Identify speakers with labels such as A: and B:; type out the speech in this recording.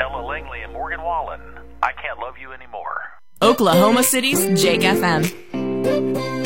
A: Ella Langley and Morgan Wallen. I Can't Love You Anymore.
B: Oklahoma City's Jake FM.